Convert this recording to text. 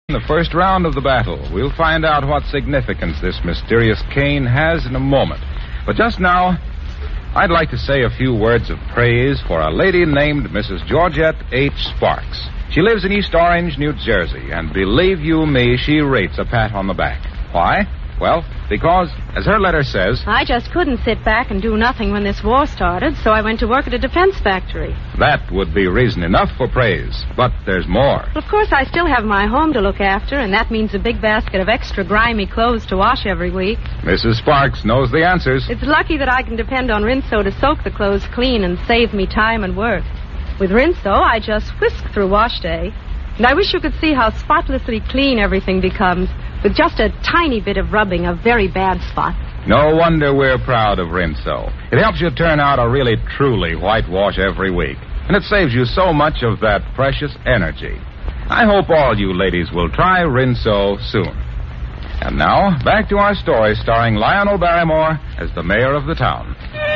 In the first round of the battle, we'll find out what significance this mysterious cane has in a moment. But just now, I'd like to say a few words of praise for a lady named Mrs. Georgette H. Sparks. She lives in East Orange, New Jersey, and believe you me, she rates a pat on the back. Why? Well, because, as her letter says... I just couldn't sit back and do nothing when this war started, so I went to work at a defense factory. That would be reason enough for praise. But there's more. Of course, I still have my home to look after, and that means a big basket of extra grimy clothes to wash every week. Mrs. Sparks knows the answers. It's lucky that I can depend on Rinso to soak the clothes clean and save me time and work. With Rinso, I just whisk through wash day. And I wish you could see how spotlessly clean everything becomes with just a tiny bit of rubbing of very bad spots. No wonder we're proud of Rinso. It helps you turn out a really, truly white wash every week. And it saves you so much of that precious energy. I hope all you ladies will try Rinso soon. And now, back to our story starring Lionel Barrymore as the mayor of the town.